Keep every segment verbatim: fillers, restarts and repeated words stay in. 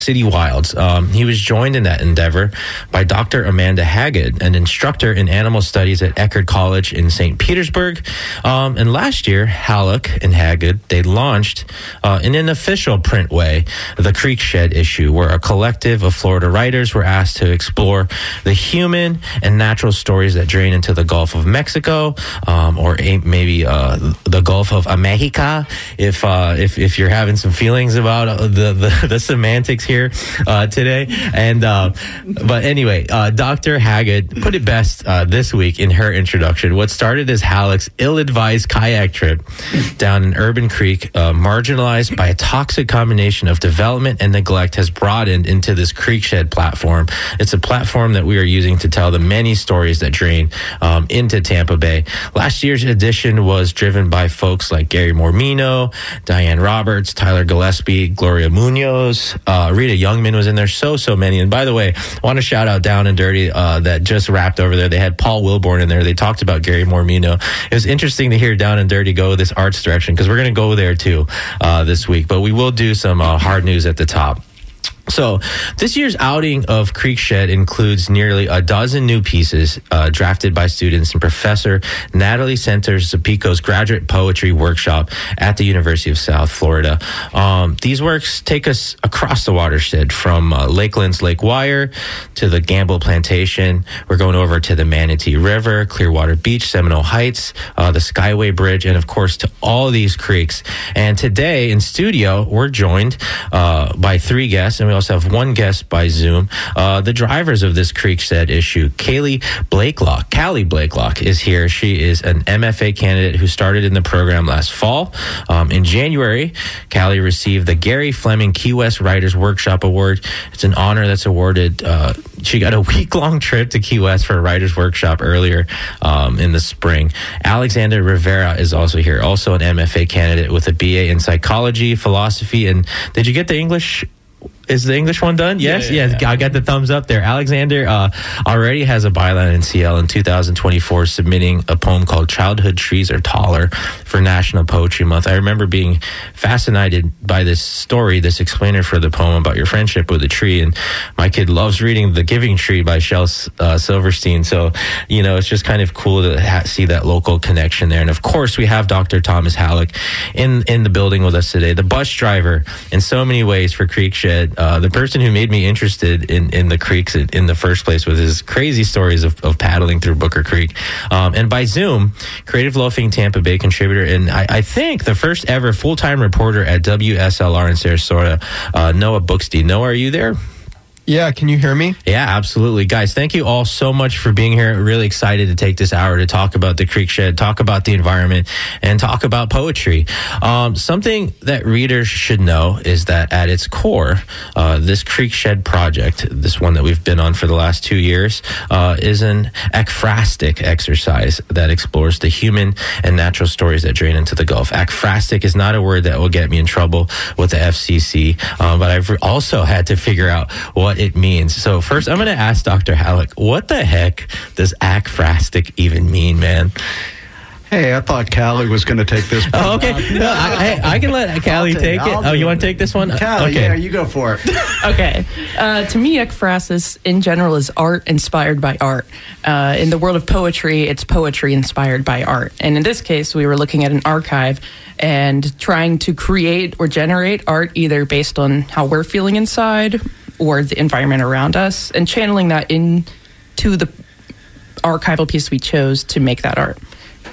City Wilds. Um, he was joined in that endeavor by Doctor Amanda Haggard, an instructor in animal studies at Eckerd College in Saint Petersburg. Um, and last year, Hallock and Haggard, they launched uh, in an official print way the Creek Shed issue, where a collective of Florida writers were asked to explore the human and natural stories that drain into the Gulf of Mexico, um, or a, maybe uh, the Gulf of America, if uh, if if you're having some feelings about the the, the semantics here uh, today. And uh, but anyway, uh, Doctor Haggard put it best uh, this week in her introduction. What started as Hallock's ill-advised kayak trip down an urban creek, uh, marginalized by a toxic combination of development and neglect, has broadened into this Creek Shed platform. It's a platform that we are using to tell the many stories that drain um, into Tampa Bay. Last year's edition was driven by folks like Gary Mormino, Diane Roberts, Tyler Gillespie, Gloria Munoz, uh, Rita Youngman was in there. So, so many. And by the way, I want to shout out Down and Dirty uh, that just wrapped over there. They had Paul Wilborn in there. They talked about Gary Mormino. It was interesting to hear Down and Dirty go this arts direction, because we're going to go there too uh, this week. But we will do some uh, hard news at the top. So this year's outing of Creek Shed includes nearly a dozen new pieces uh, drafted by students in Professor Natalie Santos-Zapico's graduate poetry workshop at the University of South Florida. Um, these works take us across the watershed from uh, Lakeland's Lake Wire to the Gamble Plantation. We're going over to the Manatee River, Clearwater Beach, Seminole Heights, uh, the Skyway Bridge, and of course to all these creeks. And today in studio, we're joined uh, by three guests, and we also have one guest by Zoom. Uh, the drivers of this Creek Shed issue, Kaylee Blakelock. Callie Blakelock is here. She is an M F A candidate who started in the program last fall. Um, in January, Callie received the Gary Fleming Key West Writers Workshop Award. It's an honor that's awarded. Uh, she got a week-long trip to Key West for a writer's workshop earlier um, in the spring. Alexander Rivera is also here, also an M F A candidate with a B A in psychology, philosophy, and did you get the English? Is the English one done? Yes? Yeah, yeah, yeah. I got the thumbs up there. Alexander uh, already has a byline in C L in two thousand twenty-four, submitting a poem called Childhood Trees Are Taller for National Poetry Month. I remember being fascinated by this story, this explainer for the poem about your friendship with a tree. And my kid loves reading The Giving Tree by Shel uh, Silverstein. So, you know, it's just kind of cool to ha- see that local connection there. And of course, we have Doctor Thomas Hallock in, in the building with us today, the bus driver in so many ways for Creek Shed. Uh, the person who made me interested in, in the creeks in, in the first place with his crazy stories of, of paddling through Booker Creek. Um, and by Zoom, Creative Loafing Tampa Bay contributor, and I, I think the first ever full-time reporter at W S L R in Sarasota, uh, Noah Bookstein. Noah, are you there? Yeah, can you hear me? Yeah, absolutely. Guys, thank you all so much for being here. Really excited to take this hour to talk about the Creek Shed, talk about the environment, and talk about poetry. Um, something that readers should know is that at its core, uh, this Creek Shed project, this one that we've been on for the last two years, uh, is an ekphrastic exercise that explores the human and natural stories that drain into the Gulf. Ekphrastic is not a word that will get me in trouble with the F C C, um, but I've also had to figure out what it means. So first, I'm going to ask Doctor Hallock, what the heck does ekphrastic even mean, man? Hey, I thought Callie was going to take this one. Oh, okay. No, I, I, I can let Callie take, take it. I'll oh, you want to take this one? Callie, okay. Yeah, you go for it. Okay. Uh, to me, ekphrasis in general is art inspired by art. Uh, in the world of poetry, it's poetry inspired by art. And in this case, we were looking at an archive and trying to create or generate art either based on how we're feeling inside or the environment around us, and channeling that into the archival piece we chose to make that art.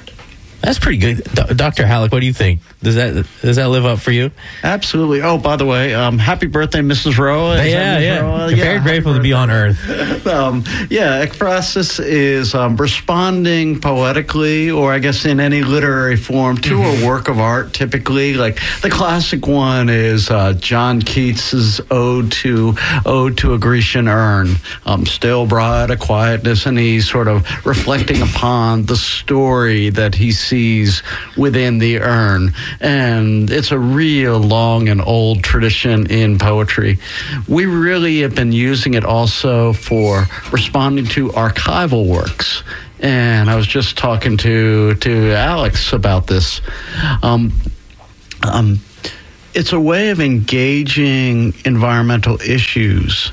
That's pretty good. D- Doctor Hallock, what do you think? Does that does that live up for you? Absolutely. Oh, by the way, um, happy birthday, Missus Roa. Is yeah, yeah. Roa? yeah. Very grateful to be on Earth. um, yeah, ekphrasis is um, responding poetically, or I guess in any literary form, to mm-hmm. a work of art, typically. Like the classic one is uh, John Keats's Ode to Ode to a Grecian Urn. Um, still bright, a quietness, and he's sort of reflecting upon the story that he sees within the urn. And it's a real long and old tradition in poetry. We really have been using it also for responding to archival works. And I was just talking to to Alex about this. Um, um, it's a way of engaging environmental issues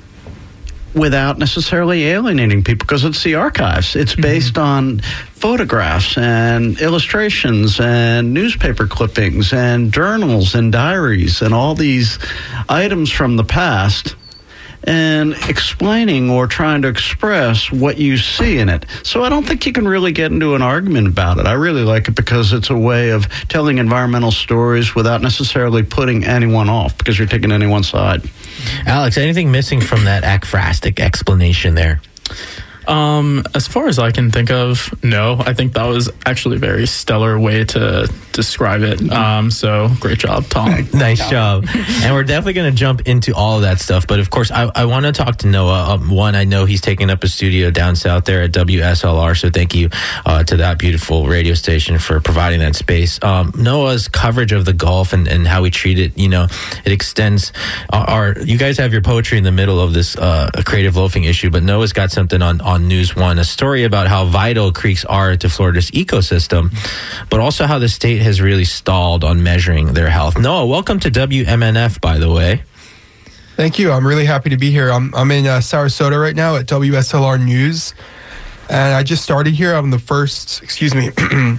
without necessarily alienating people, because it's the archives. It's based mm-hmm. on photographs and illustrations and newspaper clippings and journals and diaries and all these items from the past, and explaining or trying to express what you see in it. So I don't think you can really get into an argument about it. I really like it because it's a way of telling environmental stories without necessarily putting anyone off, because you're taking anyone's side. Alex, anything missing from that akphrastic explanation there? Um, as far as I can think of, no. I think that was actually a very stellar way to describe it. Um, so great job, Tom. Nice job. And we're definitely going to jump into all of that stuff. But of course, I, I want to talk to Noah. Um, one, I know he's taking up a studio down south there at W S L R. So thank you uh, to that beautiful radio station for providing that space. Um, Noah's coverage of the Gulf and, and how we treat it, you know, it extends our, our, you guys have your poetry in the middle of this uh, creative loafing issue, but Noah's got something on, on News One, a story about how vital creeks are to Florida's ecosystem, but also how the state has really stalled on measuring their health. Noah, welcome to W M N F, by the way. Thank you. I'm really happy to be here. I'm, I'm in uh, Sarasota right now at W S L R News, and I just started here. I'm the first, excuse me,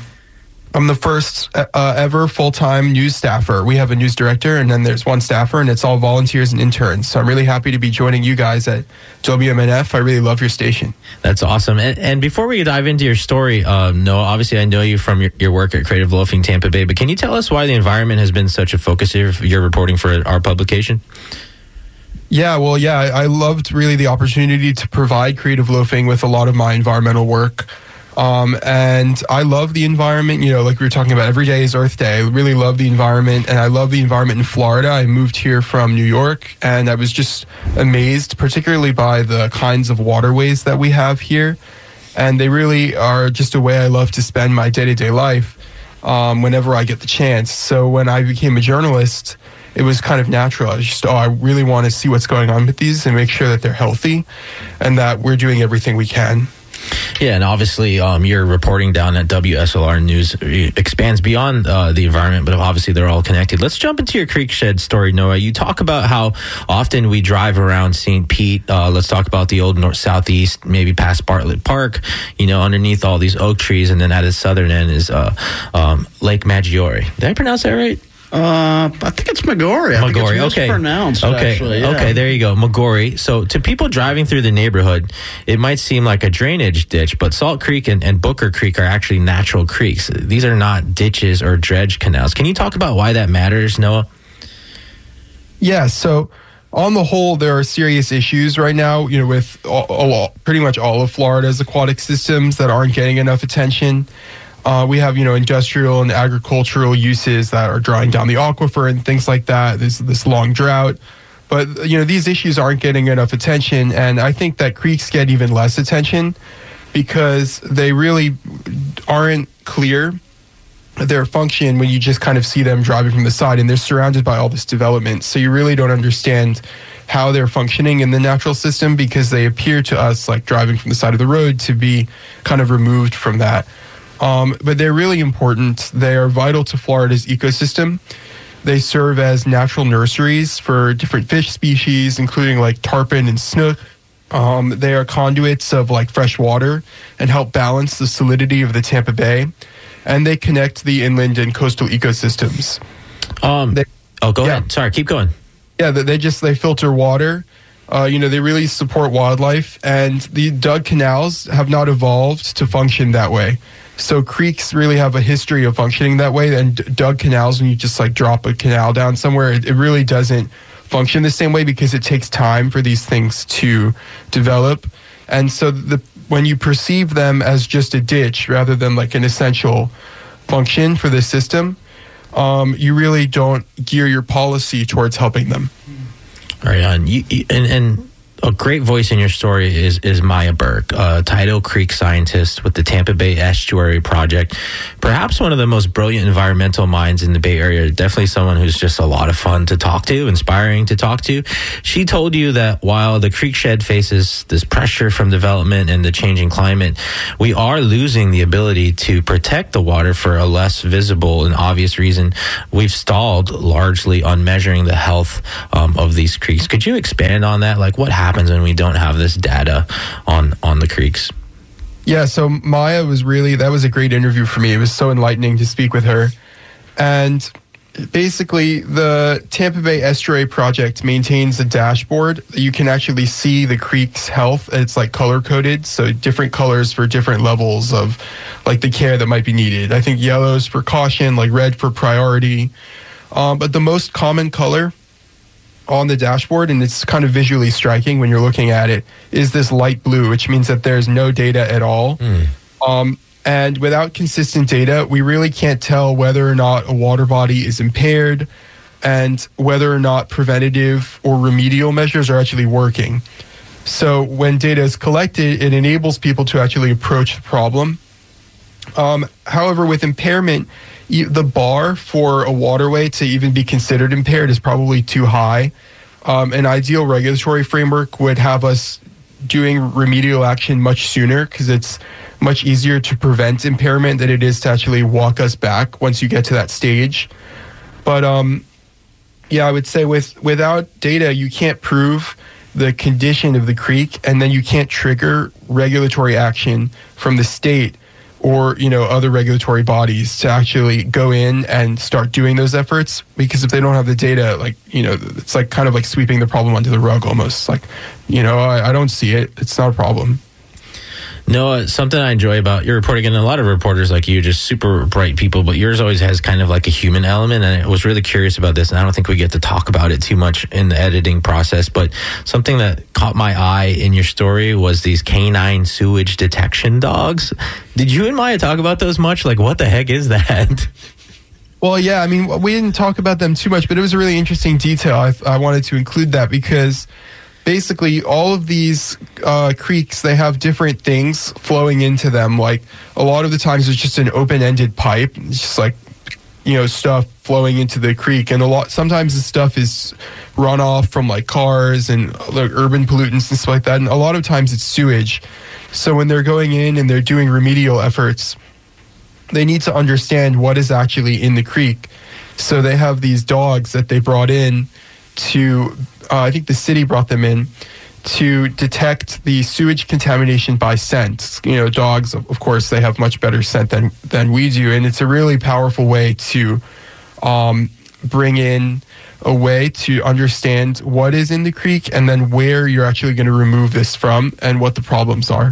I'm the first uh, ever full-time news staffer. We have a news director, and then there's one staffer, and it's all volunteers and interns. So I'm really happy to be joining you guys at W M N F. I really love your station. That's awesome. And, and before we dive into your story, uh, Noah, obviously I know you from your, your work at Creative Loafing Tampa Bay, but can you tell us why the environment has been such a focus of your reporting for our publication? Yeah, well, yeah, I loved really the opportunity to provide Creative Loafing with a lot of my environmental work. Um, and I love the environment, you know, like we were talking about, every day is Earth Day. I really love the environment, and I love the environment in Florida. I moved here from New York, and I was just amazed, particularly by the kinds of waterways that we have here. And they really are just a way I love to spend my day-to-day life um, whenever I get the chance. So when I became a journalist, it was kind of natural. I was just, oh, I really want to see what's going on with these and make sure that they're healthy and that we're doing everything we can. Yeah, and obviously um, your reporting down at W S L R News expands beyond uh, the environment, but obviously they're all connected. Let's jump into your creek shed story, Noah. You talk about how often we drive around Saint Pete. Uh, let's talk about the old north southeast, maybe past Bartlett Park, you know, underneath all these oak trees, and then at its southern end is uh, um, Lake Maggiore. Did I pronounce that right? Uh, I think it's Maggiore. I Maggiore, think it's okay. mispronounced, okay. actually. Yeah. Okay, there you go. Maggiore. So to people driving through the neighborhood, it might seem like a drainage ditch, but Salt Creek and, and Booker Creek are actually natural creeks. These are not ditches or dredge canals. Can you talk about why that matters, Noah? Yeah, so on the whole, there are serious issues right now, you know, with all, all, pretty much all of Florida's aquatic systems that aren't getting enough attention. Uh, we have, you know, industrial and agricultural uses that are drawing down the aquifer and things like that. There's this long drought. But, you know, these issues aren't getting enough attention. And I think that creeks get even less attention because they really aren't clear their function when you just kind of see them driving from the side. And they're surrounded by all this development. So you really don't understand how they're functioning in the natural system because they appear to us like driving from the side of the road to be kind of removed from that. Um, but they're really important. They are vital to Florida's ecosystem. They serve as natural nurseries for different fish species, including like tarpon and snook. Um, they are conduits of like fresh water and help balance the salinity of the Tampa Bay. And they connect the inland and coastal ecosystems. Um, they, oh, go yeah. ahead. Sorry, keep going. Yeah, they just, they filter water. Uh, you know, they really support wildlife. And the dug canals have not evolved to function that way. So creeks really have a history of functioning that way. And dug canals, when you just like drop a canal down somewhere, it, it really doesn't function the same way because it takes time for these things to develop. And so the when you perceive them as just a ditch rather than like an essential function for the system, um, you really don't gear your policy towards helping them. Right on. You, you, and, and a great voice in your story is is Maya Burke, a Tidal Creek scientist with the Tampa Bay Estuary Project. Perhaps one of the most brilliant environmental minds in the Bay Area. Definitely someone who's just a lot of fun to talk to, inspiring to talk to. She told you that while the creek shed faces this pressure from development and the changing climate, we are losing the ability to protect the water for a less visible and obvious reason. We've stalled largely on measuring the health um, of these creeks. Could you expand on that? Like, what happens when we don't have this data on on the creeks? Yeah, so Maya was really, that was a great interview for me. It was so enlightening to speak with her. And basically, the Tampa Bay Estuary Project maintains a dashboard. You can actually see the creek's health. It's like color coded, so different colors for different levels of like the care that might be needed. I think yellow is for caution, like red for priority. Um, but the most common color on the dashboard, and it's kind of visually striking when you're looking at it, is this light blue, which means that there's no data at all. Mm. Um, and without consistent data, we really can't tell whether or not a water body is impaired and whether or not preventative or remedial measures are actually working. So when data is collected, it enables people to actually approach the problem. Um, however, with impairment, the bar for a waterway to even be considered impaired is probably too high. Um, an ideal regulatory framework would have us doing remedial action much sooner, because it's much easier to prevent impairment than it is to actually walk us back once you get to that stage. But um, yeah, I would say with without data, you can't prove the condition of the creek, and then you can't trigger regulatory action from the state or, you know, other regulatory bodies to actually go in and start doing those efforts. Because if they don't have the data, like, you know, it's like kind of like sweeping the problem under the rug almost. Like, you know, I, I don't see it. It's not a problem. No, something I enjoy about your reporting, and a lot of reporters like you, just super bright people, but yours always has kind of like a human element. And I was really curious about this, and I don't think we get to talk about it too much in the editing process, but something that caught my eye in your story was these canine sewage detection dogs. Did you and Maya talk about those much? Like, what the heck is that? Well, yeah, I mean, we didn't talk about them too much, but it was a really interesting detail. I, I wanted to include that because basically all of these uh, creeks, they have different things flowing into them. Like a lot of the times it's just an open-ended pipe. It's just like, you know, stuff flowing into the creek. And a lot, sometimes the stuff is runoff from like cars and like urban pollutants and stuff like that. And a lot of times it's sewage. So when they're going in and they're doing remedial efforts, they need to understand what is actually in the creek. So they have these dogs that they brought in to, uh, I think the city brought them in to detect the sewage contamination by scent. You know, dogs, of course, they have much better scent than, than we do. And it's a really powerful way to um, bring in a way to understand what is in the creek and then where you're actually going to remove this from and what the problems are.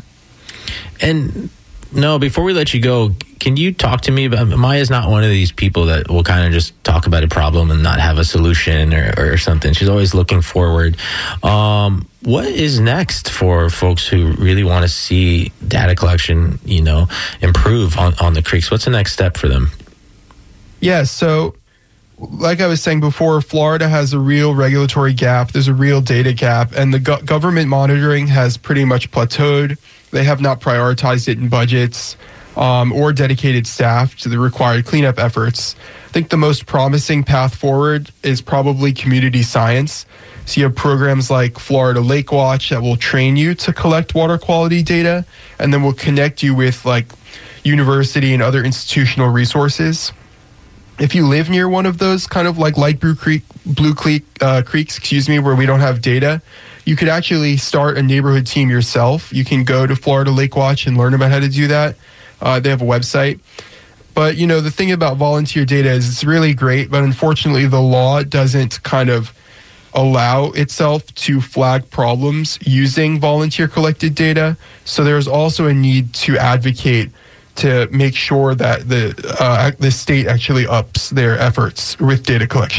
And no, before we let you go, can you talk to me about, Maya's not one of these people that will kind of just talk about a problem and not have a solution or, or something. She's always looking forward. Um, what is next for folks who really want to see data collection, you know, improve on, on the creeks? What's the next step for them? Yeah, so like I was saying before, Florida has a real regulatory gap. There's a real data gap, and the go- government monitoring has pretty much plateaued. They have not prioritized it in budgets um, or dedicated staff to the required cleanup efforts. I think the most promising path forward is probably community science. So you have programs like Florida Lake Watch that will train you to collect water quality data, and then will connect you with like university and other institutional resources. If you live near one of those kind of like light blue creek, blue creek, uh, creeks, excuse me, where we don't have data, you could actually start a neighborhood team yourself. You can go to Florida Lake Watch and learn about how to do that. Uh, they have a website. But, you know, the thing about volunteer data is it's really great, but unfortunately the law doesn't kind of allow itself to flag problems using volunteer collected data. So there's also a need to advocate to make sure that the uh, the state actually ups their efforts with data collection.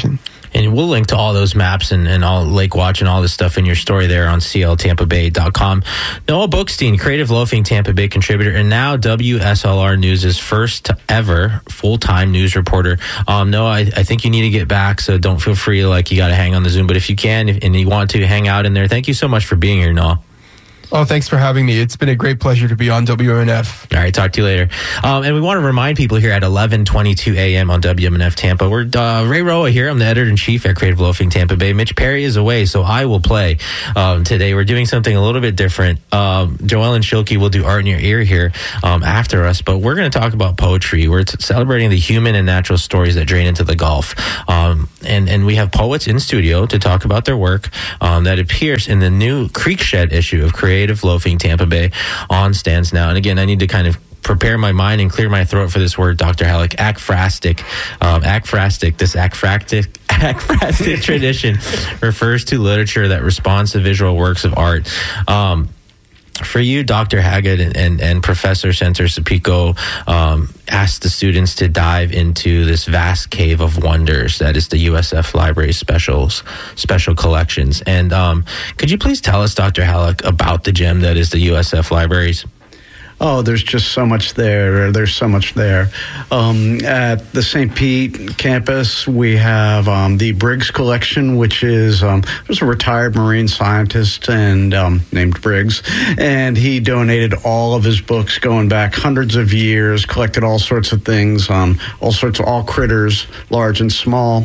And we'll link to all those maps and, and all Lake Watch and all this stuff in your story there on C L Tampa Bay dot com. Noah Bookstein, Creative Loafing Tampa Bay contributor, and now W S L R News' first ever full-time news reporter. Um, Noah, I, I think you need to get back, so don't feel free like you got to hang on the Zoom. But if you can if, and you want to hang out in there, thank you so much for being here, Noah. Oh, thanks for having me. It's been a great pleasure to be on W M N F. All right, talk to you later. Um, and we want to remind people here at eleven twenty-two a.m. on W M N F Tampa. We're uh, Ray Roa here. I'm the editor-in-chief at Creative Loafing Tampa Bay. Mitch Perry is away, so I will play um, today. We're doing something a little bit different. Um, Joellen Schilke will do Art in Your Ear here um, after us, but we're going to talk about poetry. We're t- celebrating the human and natural stories that drain into the Gulf. Um, and, and we have poets in studio to talk about their work um, that appears in the new Creekshed issue of Creative Creative Loafing Tampa Bay on stands now. And again, I need to kind of prepare my mind and clear my throat for this word, Doctor Halleck. Akphrastic. Um, akphrastic. This akphrastic, akphrastic tradition refers to literature that responds to visual works of art. Um, For you, Doctor Haggard and, and, and Professor Center-Sapico um, asked the students to dive into this vast cave of wonders that is the U S F Library specials, special collections. And um, could you please tell us, Doctor Halleck, about the gem that is the U S F Libraries? Oh, there's just so much there. There's so much there. Um, at the Saint Pete campus, we have um, the Briggs Collection, which is um, there's a retired marine scientist and um, named Briggs, and he donated all of his books going back hundreds of years, collected all sorts of things, um, all sorts of all critters, large and small.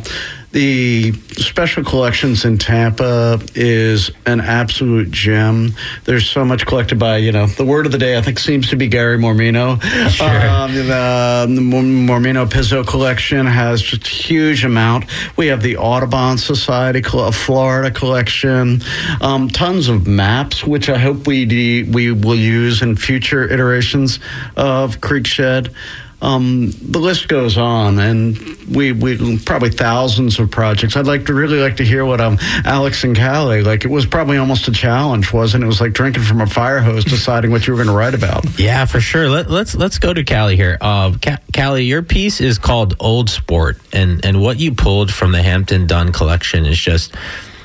The special collections in Tampa is an absolute gem. There's so much collected by, you know, the word of the day, I think, seems to be Gary Mormino. Sure. Um, the, the Mormino Pizzo collection has just a huge amount. We have the Audubon Society of Florida collection, um, tons of maps, which I hope we de- we will use in future iterations of Creekshed. Um, the list goes on, and we we probably thousands of projects. I'd like to really like to hear what um Alex and Callie, like, it was probably almost a challenge, wasn't it? It was like drinking from a fire hose, deciding what you were going to write about. Yeah, for sure. Let, let's let's go to Callie here. Uh, Ca- Callie, your piece is called Old Sport, and and what you pulled from the Hampton Dunn collection is just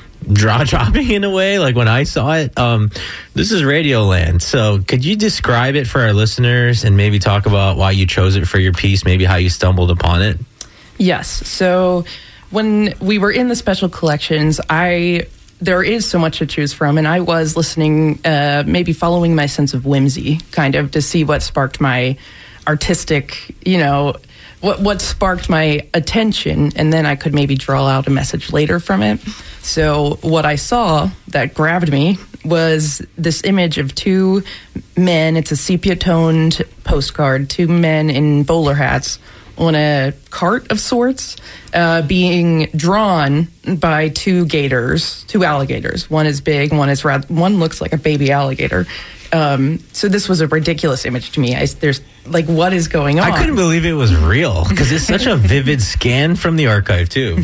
jaw dropping in a way. Like when I saw it, um, this is Radioland. So could you describe it for our listeners and maybe talk about why you chose it for your piece, maybe how you stumbled upon it? Yes. So when we were in the special collections, I there is so much to choose from, and I was listening, uh, maybe following my sense of whimsy, kind of, to see what sparked my artistic, you know, what what sparked my attention, and then I could maybe draw out a message later from it. So what I saw that grabbed me was this image of two men. It's a sepia-toned postcard, two men in bowler hats on a cart of sorts, uh, being drawn by two gators, two alligators. One is big, one is rather, one looks like a baby alligator. Um, so this was a ridiculous image to me. I, there's like, what is going on? I couldn't believe it was real because it's such a vivid scan from the archive too.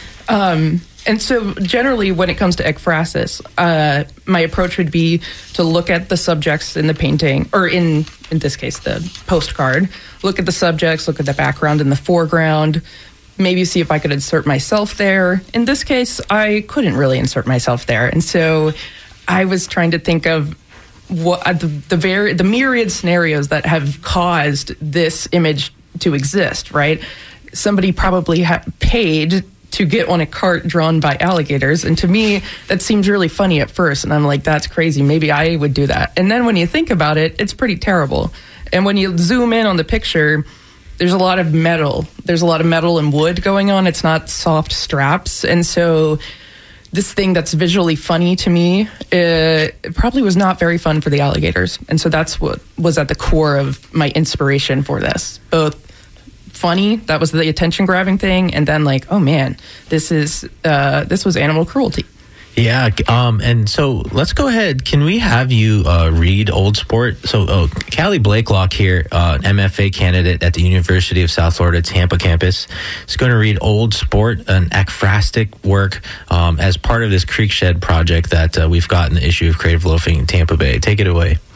um, and so generally when it comes to ekphrasis, uh, my approach would be to look at the subjects in the painting, or in, in this case, the postcard, look at the subjects, look at the background in the foreground, maybe see if I could insert myself there. In this case, I couldn't really insert myself there. And so I was trying to think of what uh, the the, very, the myriad scenarios that have caused this image to exist, right? Somebody probably ha- paid to get on a cart drawn by alligators. And to me, that seems really funny at first. And I'm like, that's crazy. Maybe I would do that. And then when you think about it, it's pretty terrible. And when you zoom in on the picture, there's a lot of metal. There's a lot of metal and wood going on. It's not soft straps. And so this thing that's visually funny to me, uh, it probably was not very fun for the alligators. And so that's what was at the core of my inspiration for this. Both funny, that was the attention-grabbing thing, and then like, oh man, this is uh, this was animal cruelty. Yeah, um, and so let's go ahead. Can we have you uh, read Old Sport? So, oh, Callie Blakelock here, uh, M F A candidate at the University of South Florida Tampa campus, is going to read Old Sport, an ekphrastic work, um, as part of this Creekshed project that uh, we've got in the issue of Creative Loafing in Tampa Bay. Take it away.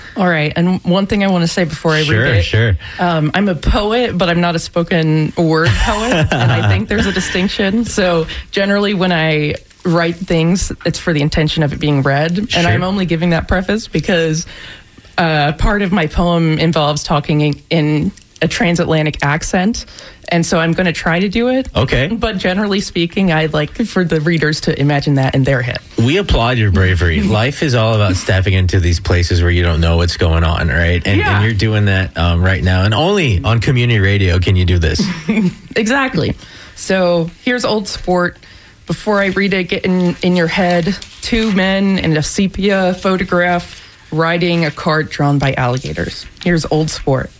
All right. And one thing I want to say before I Sure, read it. sure. Um, I'm a poet, but I'm not a spoken word poet. And I think there's a distinction. So generally when I write things, it's for the intention of it being read. And Sure. I'm only giving that preface because uh, part of my poem involves talking in, in a transatlantic accent. And so I'm going to try to do it. Okay. But generally speaking, I'd like for the readers to imagine that in their head. We applaud your bravery. Life is all about stepping into these places where you don't know what's going on, right? And, Yeah. and you're doing that um, right now. And only on community radio can you do this. Exactly. So here's Old Sport. Before I read it, get in, in your head. Two men in a sepia photograph riding a cart drawn by alligators. Here's Old Sport.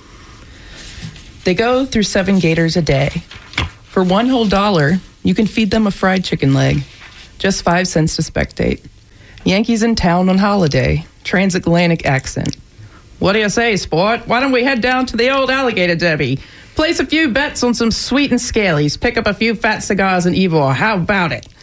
They go through seven gators a day. For one whole dollar, you can feed them a fried chicken leg. Just five cents to spectate. Yankees in town on holiday. Transatlantic accent. What do you say, sport? Why don't we head down to the old alligator derby? Place a few bets on some sweet and scalies. Pick up a few fat cigars and Ivor. How about it?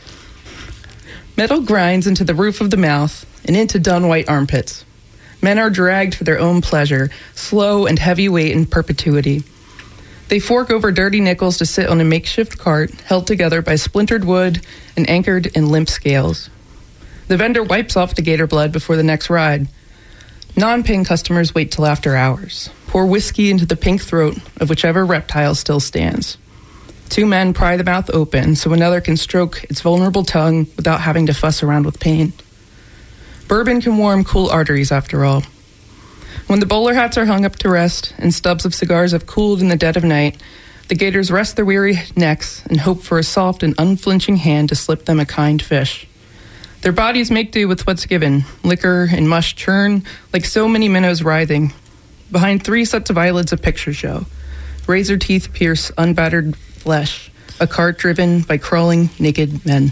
Metal grinds into the roof of the mouth and into dun white armpits. Men are dragged for their own pleasure, slow and heavyweight in perpetuity. They fork over dirty nickels to sit on a makeshift cart held together by splintered wood and anchored in limp scales. The vendor wipes off the gator blood before the next ride. Non-paying customers wait till after hours. Pour whiskey into the pink throat of whichever reptile still stands. Two men pry the mouth open so another can stroke its vulnerable tongue without having to fuss around with pain. Bourbon can warm cool arteries, after all. When the bowler hats are hung up to rest and stubs of cigars have cooled in the dead of night, the gators rest their weary necks and hope for a soft and unflinching hand to slip them a kind fish. Their bodies make do with what's given. Liquor and mush churn like so many minnows writhing. Behind three sets of eyelids, a picture show. Razor teeth pierce unbattered flesh. A cart driven by crawling, naked men.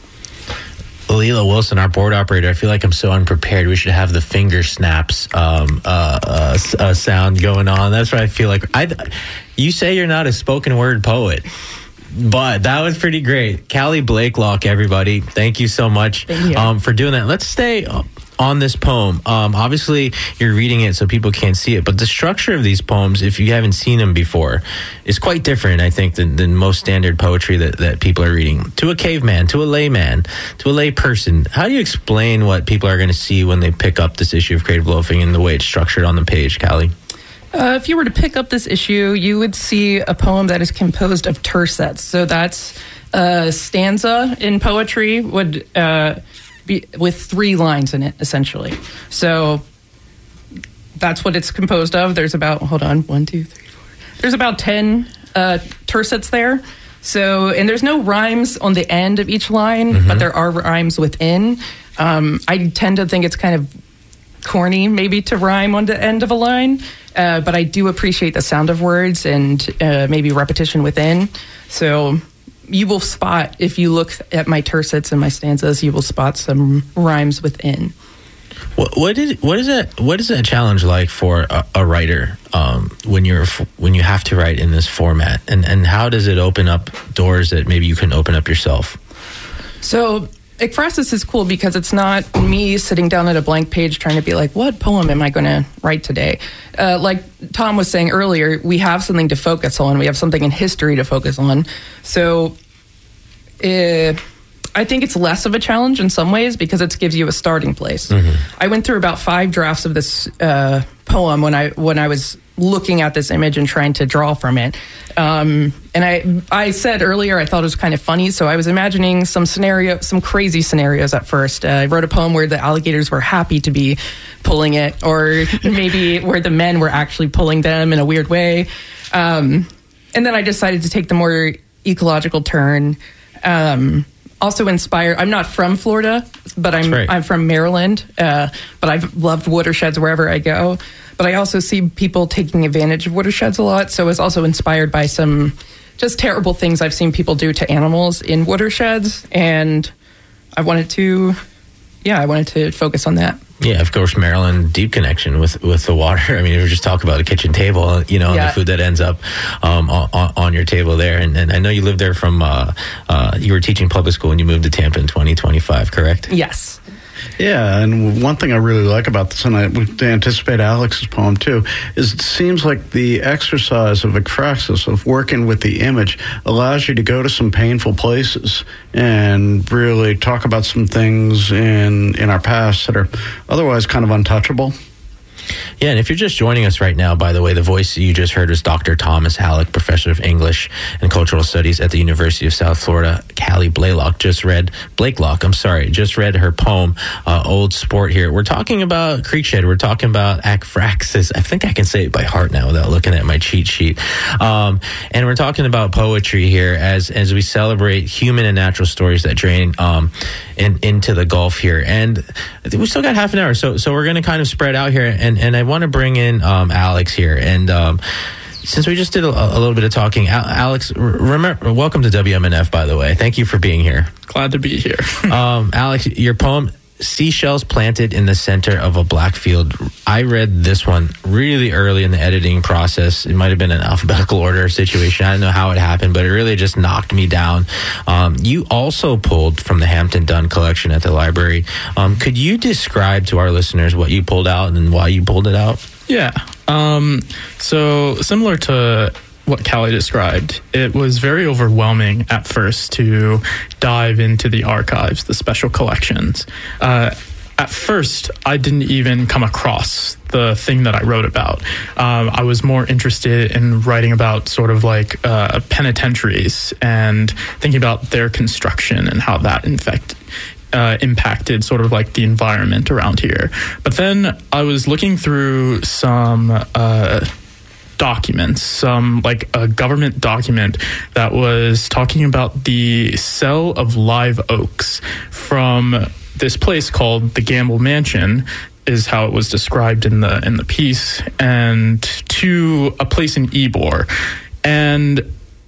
Leela Wilson, our board operator, I feel like I'm so unprepared. We should have the finger snaps um, uh, uh, uh, sound going on. That's what I feel like. I, you say you're not a spoken word poet, but that was pretty great. Callie Blakelock, everybody, thank you so much Thank you. um, for doing that. Let's stay on this poem. Um, obviously, you're reading it so people can't see it, but the structure of these poems, if you haven't seen them before, is quite different, I think, than, than most standard poetry that, that people are reading. To a caveman, to a layman, to a lay person, how do you explain what people are going to see when they pick up this issue of Creative Loafing and the way it's structured on the page, Callie? Uh, if you were to pick up this issue, you would see a poem that is composed of tercets. So that's a stanza in poetry would uh, be with three lines in it, essentially. So that's what it's composed of. There's about, hold on, one, two, three, four. There's about ten uh, tercets there. So, and there's no rhymes on the end of each line, mm-hmm. but there are rhymes within. Um, I tend to think it's kind of corny maybe to rhyme on the end of a line, uh, but I do appreciate the sound of words and uh, maybe repetition within. So you will spot, if you look at my tercets and my stanzas, you will spot some rhymes within. What, what is what is that? What is that challenge like for a, a writer um, when you're when you have to write in this format, and and how does it open up doors that maybe you can open up yourself? So Ekphrasis is cool because it's not me sitting down at a blank page trying to be like, what poem am I going to write today? Uh, like Tom was saying earlier, we have something to focus on. We have something in history to focus on. So uh, I think it's less of a challenge in some ways because it gives you a starting place. Mm-hmm. I went through about five drafts of this uh, poem when I when I was looking at this image and trying to draw from it. Um, and I I said earlier I thought it was kind of funny, so I was imagining some scenario, some crazy scenarios at first. Uh, I wrote a poem where the alligators were happy to be pulling it, or maybe where the men were actually pulling them in a weird way. Um, and then I decided to take the more ecological turn. Um, also inspired, I'm not from Florida, but I'm right. I'm from Maryland, uh, but I've loved watersheds wherever I go. But I also see people taking advantage of watersheds a lot. So I was also inspired by some just terrible things I've seen people do to animals in watersheds. And I wanted to, yeah, I wanted to focus on that. Yeah, of course, Maryland, deep connection with, with the water. I mean, we just talk about a kitchen table, you know, yeah. and the food that ends up um, on, on your table there. And, and I know you lived there from, uh, uh, you were teaching public school when you moved to Tampa in twenty twenty-five, correct? Yes. Yeah, and one thing I really like about this, and I would anticipate Alex's poem too, is it seems like the exercise of ekphrasis, of working with the image, allows you to go to some painful places and really talk about some things in in our past that are otherwise kind of untouchable. Yeah, and if you're just joining us right now, by the way, the voice you just heard was Doctor Thomas Hallock, professor of English and Cultural Studies at the University of South Florida. Callie Blaylock just read, Blakelock, I'm sorry, just read her poem, uh, Old Sport here. We're talking about Creekshed. We're talking about ekphrasis. I think I can say it by heart now without looking at my cheat sheet. Um, and we're talking about poetry here as as we celebrate human and natural stories that drain um, in, into the Gulf here. And we still got half an hour, so so we're going to kind of spread out here. And, and I want to bring in um, Alex here. And um, since we just did a, a little bit of talking, Al- Alex, remember, welcome to W M N F, by the way. Thank you for being here. Glad to be here. um, Alex, your poem, Seashells Planted in the Center of a Black Field. I read this one really early in the editing process. It might have been an alphabetical order situation. I don't know how it happened, but it really just knocked me down. Um, you also pulled from the Hampton Dunn collection at the library. Um, could you describe to our listeners what you pulled out and why you pulled it out? Yeah. Um, so similar to what Callie described, it was very overwhelming at first to dive into the archives, the special collections. Uh, at first, I didn't even come across the thing that I wrote about. Um, I was more interested in writing about sort of like uh, penitentiaries and thinking about their construction and how that in fact Uh, impacted sort of like the environment around here. But then I was looking through some uh, documents, some like a government document that was talking about the sale of live oaks from this place called the Gamble Mansion, is how it was described in the in the piece, and to a place in Ybor. And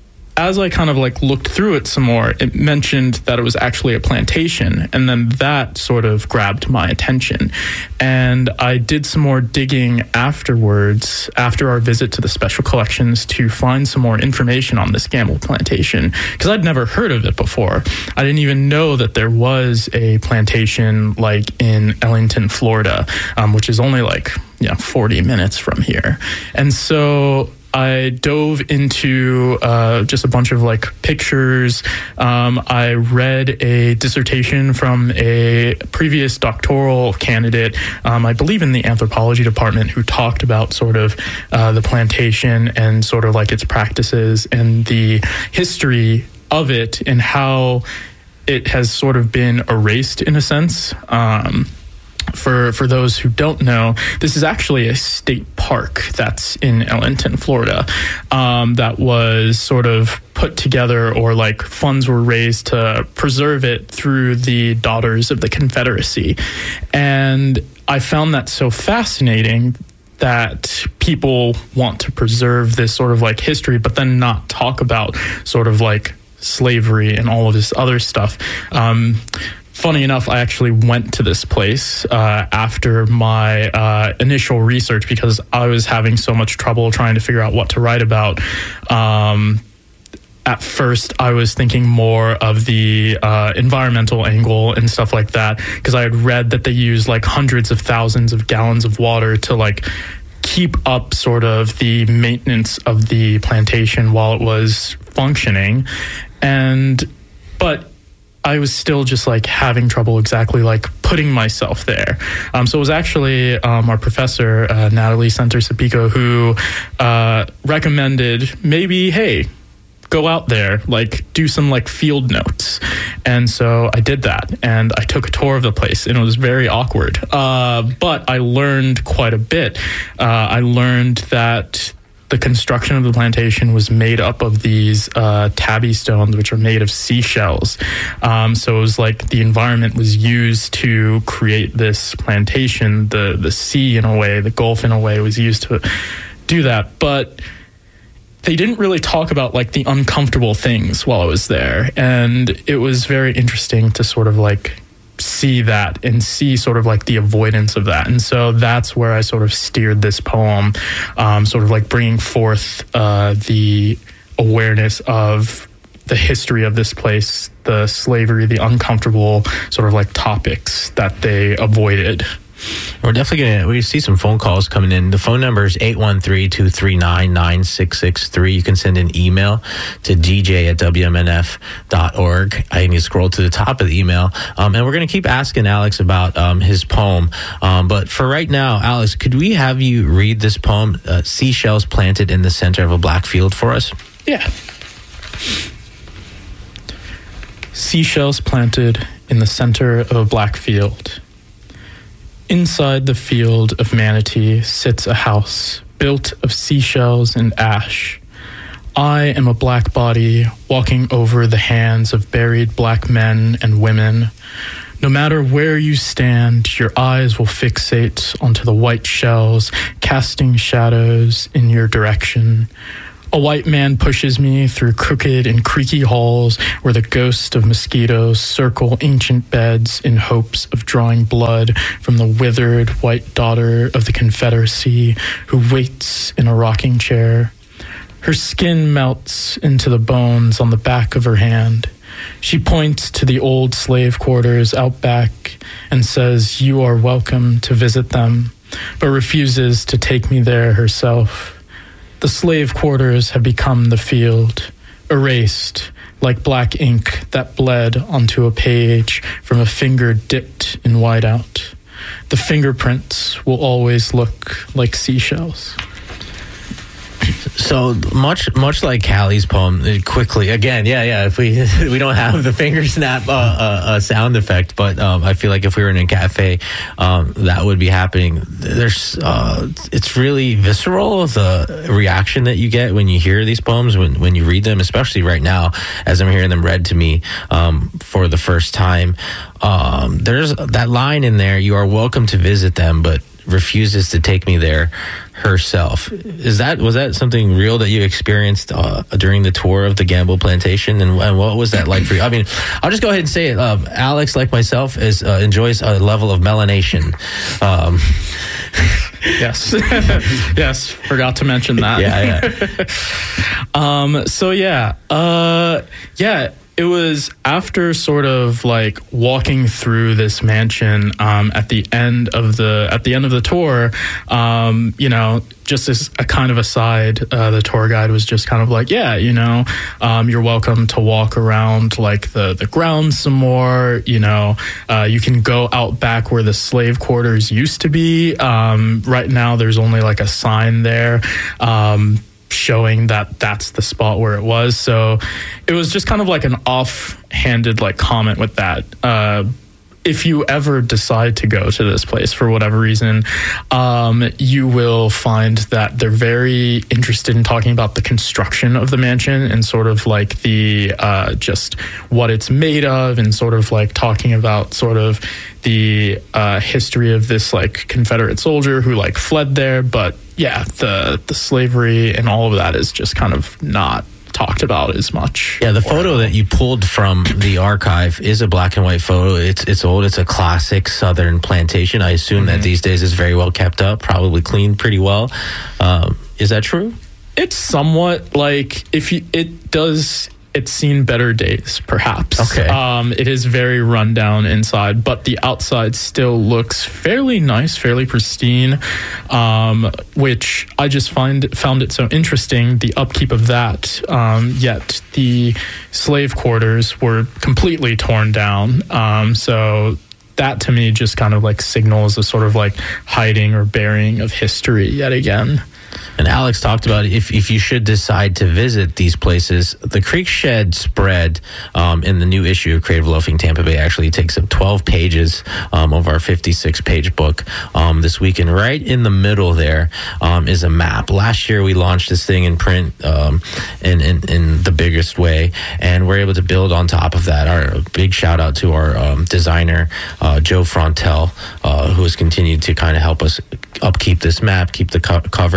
as I kind of like looked through it some more, it mentioned that it was actually a plantation, and then that sort of grabbed my attention. And I did some more digging afterwards, after our visit to the special collections, to find some more information on this Gamble plantation, because I'd never heard of it before. I didn't even know that there was a plantation like in Ellington, Florida, um, which is only like, you know, forty minutes from here. And so I dove into uh, just a bunch of like pictures. Um, I read a dissertation from a previous doctoral candidate, um, I believe in the anthropology department, who talked about sort of uh, the plantation and sort of like its practices and the history of it and how it has sort of been erased in a sense. Um, For for those who don't know, this is actually a state park that's in Ellington, Florida, um, that was sort of put together, or like funds were raised to preserve it through the Daughters of the Confederacy. And I found that so fascinating that people want to preserve this sort of like history, but then not talk about sort of like slavery and all of this other stuff. Um, Funny enough, I actually went to this place uh, after my uh, initial research, because I was having so much trouble trying to figure out what to write about. Um, at first, I was thinking more of the uh, environmental angle and stuff like that, because I had read that they use like hundreds of thousands of gallons of water to like keep up sort of the maintenance of the plantation while it was functioning. And, but I was still just like having trouble exactly like putting myself there. Um, so it was actually um, our professor, uh, Natalie Center-Sapico, who uh, recommended maybe, hey, go out there, like do some like field notes. And so I did that, and I took a tour of the place, and it was very awkward. Uh, but I learned quite a bit. Uh, I learned that the construction of the plantation was made up of these uh, tabby stones, which are made of seashells. Um, so it was like the environment was used to create this plantation. The the sea, in a way, the Gulf, in a way, was used to do that. But they didn't really talk about like the uncomfortable things while I was there. And it was very interesting to sort of like see that and see sort of like the avoidance of that. And so that's where I sort of steered this poem, um, sort of like bringing forth uh, the awareness of the history of this place, the slavery, the uncomfortable sort of like topics that they avoided. We're definitely going to, we see some phone calls coming in. The phone number is eight one three, two three nine, nine six six three. You can send an email to d j at w m n f dot org. I need to scroll to the top of the email. Um, and we're going to keep asking Alex about um, his poem. Um, but for right now, Alex, could we have you read this poem, uh, Seashells Planted in the Center of a Black Field, for us? Yeah. Seashells planted in the center of a black field. Inside the field of manatee sits a house built of seashells and ash. I am a black body walking over the hands of buried black men and women. No matter where you stand, your eyes will fixate onto the white shells, casting shadows in your direction. A white man pushes me through crooked and creaky halls where the ghosts of mosquitoes circle ancient beds in hopes of drawing blood from the withered white daughter of the Confederacy who waits in a rocking chair. Her skin melts into the bones on the back of her hand. She points to the old slave quarters out back and says, "You are welcome to visit them," but refuses to take me there herself. The slave quarters have become the field, erased like black ink that bled onto a page from a finger dipped in whiteout. The fingerprints will always look like seashells. So much, much like Callie's poem, quickly again, yeah, yeah. If we we don't have the finger snap uh, uh, uh, sound effect, but um, I feel like if we were in a cafe, um, that would be happening. There's, uh, it's really visceral, the reaction that you get when you hear these poems, when when you read them, especially right now as I'm hearing them read to me um, for the first time. Um, there's that line in there: "You are welcome to visit them, but refuses to take me there herself." Is that, was that something real that you experienced uh, during the tour of the Gamble Plantation, and, and what was that like for you? I mean, I'll just go ahead and say it. Uh, Alex, like myself, is uh, enjoys a level of melanation. Um, yes, yes, forgot to mention that. Yeah, yeah. um. So yeah, uh, yeah. It was after sort of like walking through this mansion um, at the end of the at the end of the tour. Um, you know, just as a kind of aside, uh, the tour guide was just kind of like, yeah, you know, um, you're welcome to walk around like the the grounds some more. You know, uh, you can go out back where the slave quarters used to be. Um, right now, there's only like a sign there. Um, showing that that's the spot where it was. So it was just kind of like an offhanded like comment with that. Uh, if you ever decide to go to this place for whatever reason, um, you will find that they're very interested in talking about the construction of the mansion and sort of like the uh, just what it's made of, and sort of like talking about sort of the uh, history of this like Confederate soldier who like fled there. But yeah, the the slavery and all of that is just kind of not talked about as much. Yeah, the photo that you pulled from the archive is a black and white photo. It's it's old. It's a classic Southern plantation. I assume mm-hmm. that these days is very well kept up, probably cleaned pretty well. Um, is that true? It's somewhat like, if you, it does, it's seen better days, perhaps. Okay. Um, it is very rundown inside, but the outside still looks fairly nice, fairly pristine, um, which I just find found it so interesting, the upkeep of that. Um, yet the slave quarters were completely torn down. Um, so that to me just kind of like signals a sort of like hiding or burying of history yet again. And Alex talked about if, if you should decide to visit these places, the Creek Shed spread um, in the new issue of Creative Loafing Tampa Bay actually takes up twelve pages um, of our fifty-six page book um, this week. And right in the middle there um, is a map. Last year we launched this thing in print um, in, in, in the biggest way, and we're able to build on top of that. Our big shout out to our um, designer, uh, Joe Frontel, uh, who has continued to kind of help us upkeep this map, keep the co- cover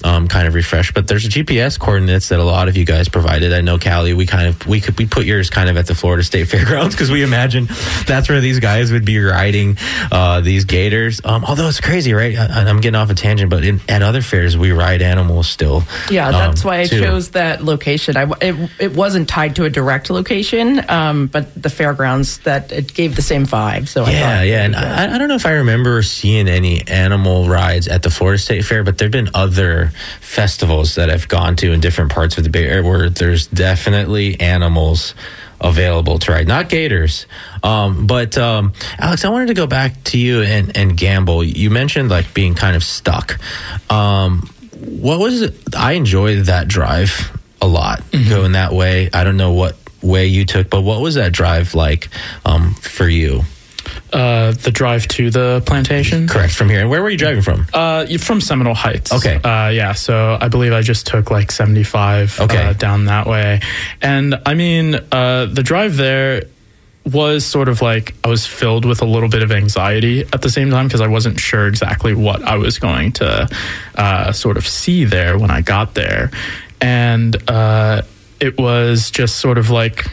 um, kind of refresh. But there's G P S coordinates that a lot of you guys provided. I know, Callie, we kind of we could we put yours kind of at the Florida State Fairgrounds because we imagine that's where these guys would be riding uh, these gators. Um, although it's crazy, right? I, I'm getting off a tangent, but in, at other fairs we ride animals still. Yeah, that's um, why I too. chose that location. I it, it wasn't tied to a direct location, um, but the fairgrounds that it gave the same vibe. So I yeah, thought, yeah, and I, I don't know if I remember seeing any animal rides at the Florida State Fair, but there've been other festivals that I've gone to in different parts of the Bay Area where there's definitely animals available to ride, not gators. Um, but um, Alex, I wanted to go back to you and, and Gamble. You mentioned like being kind of stuck. Um, what was it? I enjoyed that drive a lot, mm-hmm. going that way. I don't know what way you took, but what was that drive like um, for you? Uh, the drive to the plantation? Correct, from here. And where were you driving from? Uh, from Seminole Heights. Okay. Uh, yeah, so I believe I just took like seventy-five okay. uh, down that way. And I mean, uh, the drive there was sort of like I was filled with a little bit of anxiety at the same time because I wasn't sure exactly what I was going to uh, sort of see there when I got there. And uh, it was just sort of like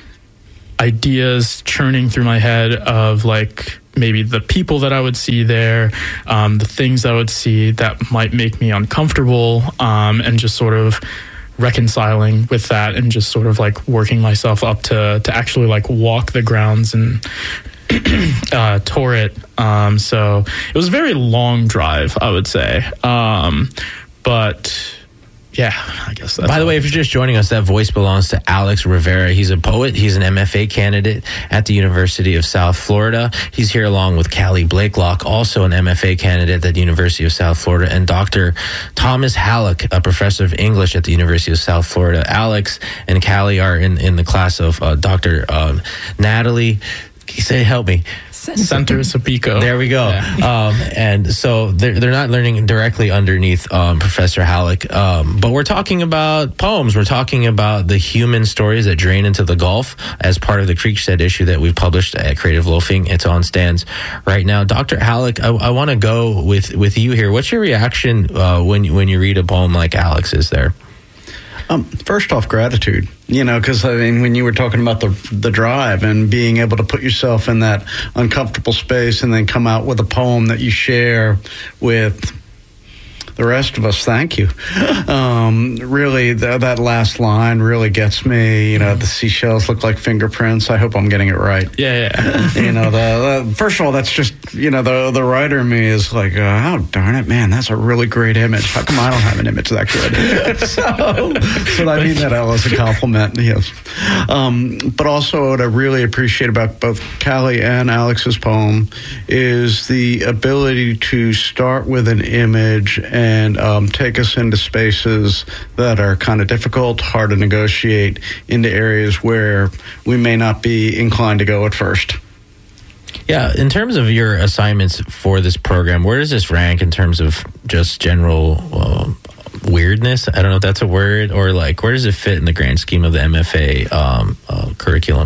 ideas churning through my head of like maybe the people that I would see there, um, the things I would see that might make me uncomfortable, um, and just sort of reconciling with that and just sort of like working myself up to to actually like walk the grounds and uh, tour it. Um, so it was a very long drive, I would say. Um, but yeah, I guess that's... By the way, if you're just joining us, that voice belongs to Alex Rivera. He's a poet. He's an M F A candidate at the University of South Florida. He's here along with Callie Blakelock, also an M F A candidate at the University of South Florida, and Doctor Thomas Hallock, a professor of English at the University of South Florida. Alex and Callie are in, in the class of uh, Doctor Um, Natalie. Can you say, help me? Center Sapico. There we go. Yeah. Um, and so they're, they're not learning directly underneath um, Professor Hallock. Um, but we're talking about poems. We're talking about the human stories that drain into the Gulf as part of the Creekshed issue that we've published at Creative Loafing. It's on stands right now. Doctor Hallock, I, I want to go with, with you here. What's your reaction uh, when, you, when you read a poem like Alex's there? Um, first off, gratitude, you know, because I mean, when you were talking about the the drive and being able to put yourself in that uncomfortable space and then come out with a poem that you share with the rest of us, thank you. Um, really, th- that last line really gets me. You know, the seashells look like fingerprints. I hope I'm getting it right. Yeah, yeah. You know, the, the first of all, that's just, you know, the the writer in me is like, uh, oh, darn it, man, that's a really great image. How come I don't have an image that good? so, but I mean that as a compliment. Yes. Um, but also, what I really appreciate about both Callie and Alex's poem is the ability to start with an image and and um, take us into spaces that are kind of difficult, hard to negotiate, into areas where we may not be inclined to go at first. Yeah, in terms of your assignments for this program, where does this rank in terms of just general uh, weirdness? I don't know if that's a word, or like, where does it fit in the grand scheme of the M F A um, uh, curriculum?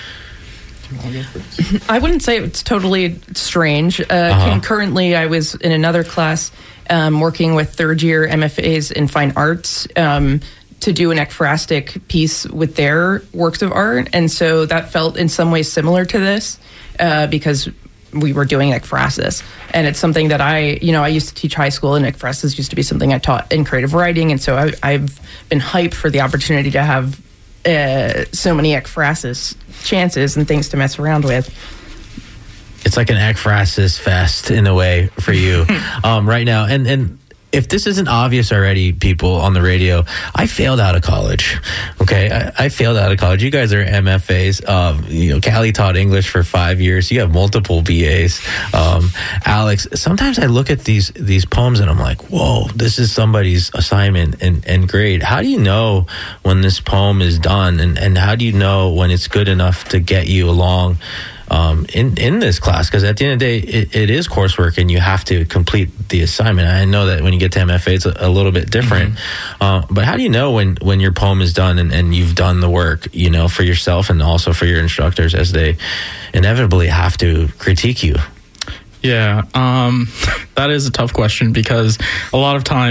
I wouldn't say it's totally strange. Uh, uh-huh. Concurrently, I was in another class um, working with third year M F As in fine arts um, to do an ekphrastic piece with their works of art. And so that felt in some ways similar to this uh, because we were doing ekphrasis. And it's something that I, you know, I used to teach high school, and ekphrasis used to be something I taught in creative writing. And so I, I've been hyped for the opportunity to have uh, so many ekphrasis chances and things to mess around with. It's like an ekphrasis fest in a way for you um, right now. And and if this isn't obvious already, people on the radio, I failed out of college. Okay, I, I failed out of college. You guys are M F As. Um, you know, Callie taught English for five years. You have multiple B As. Um, Alex, sometimes I look at these these poems and I'm like, whoa, this is somebody's assignment and, and grade. How do you know when this poem is done, and, and how do you know when it's good enough to get you along Um, in, in this class? Because at the end of the day, it, it is coursework and you have to complete the assignment. I know that when you get to M F A, it's a, a little bit different. Mm-hmm. Uh, but how do you know when, when your poem is done and, and you've done the work, you know, for yourself and also for your instructors as they inevitably have to critique you? Yeah, um, that is a tough question because a lot of times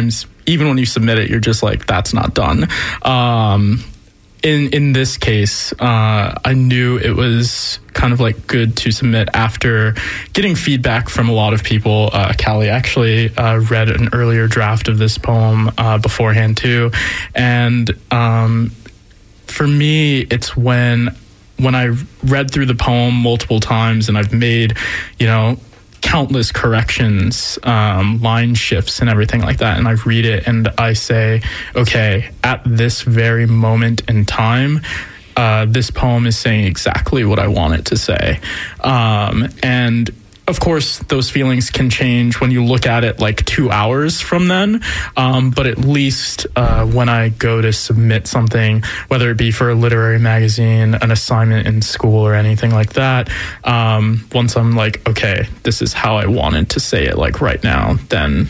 even when you submit it, you're just like, that's not done. Um, in in this case, uh, I knew it was kind of like good to submit after getting feedback from a lot of people. Uh, Callie actually uh, read an earlier draft of this poem uh, beforehand too, and um, for me, it's when when I read through the poem multiple times and I've made, you know, countless corrections, um, line shifts and everything like that. And I read it and I say, okay, at this very moment in time, uh, this poem is saying exactly what I want it to say. Um, and of course, those feelings can change when you look at it like two hours from then. Um, but at least uh, when I go to submit something, whether it be for a literary magazine, an assignment in school, or anything like that, um, once I'm like, okay, this is how I wanted to say it, like right now, then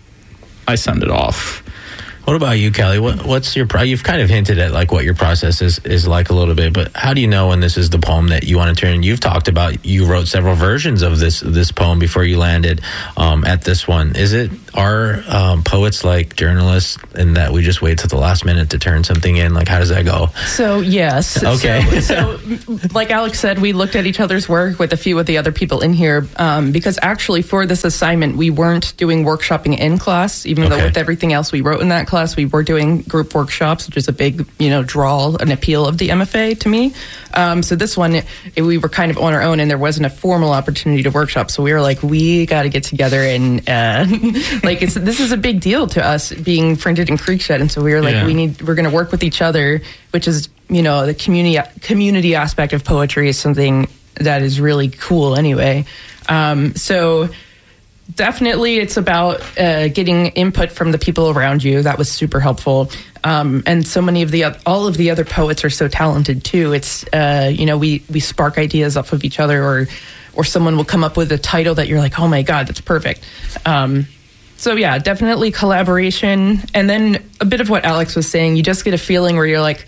I send it off. What about you, Callie? What, what's your? You've kind of hinted at like what your process is, is like a little bit, but how do you know when this is the poem that you want to turn? You've talked about you wrote several versions of this this poem before you landed um, at this one. Is it are um, poets like journalists in that we just wait till the last minute to turn something in? Like, how does that go? So yes. Okay. So, so like Alex said, we looked at each other's work with a few of the other people in here um, because actually for this assignment we weren't doing workshopping in class, even Okay. though with everything else we wrote in that class, we were doing group workshops, which is a big, you know, draw, an appeal of the M F A to me. Um, so this one, it, we were kind of on our own and there wasn't a formal opportunity to workshop. So we were like, we got to get together and uh, like, it's, this is a big deal to us being printed in Creekshed. And so we were like, Yeah. we need, we're going to work with each other, which is, you know, the community, community aspect of poetry is something that is really cool anyway. Um, so definitely it's about uh, getting input from the people around you. That was super helpful. Um, and so many of the, all of the other poets are so talented too. It's, uh, you know, we, we spark ideas off of each other, or, or someone will come up with a title that you're like, oh my God, that's perfect. Um, so yeah, definitely collaboration. And then a bit of what Alex was saying, you just get a feeling where you're like,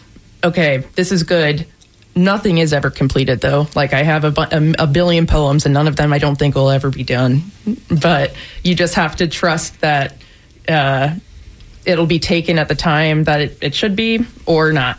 okay, this is good. Nothing is ever completed, though. Like, I have a, bu- a, a billion poems, and none of them I don't think will ever be done. But you just have to trust that uh, it'll be taken at the time that it, it should be, or not.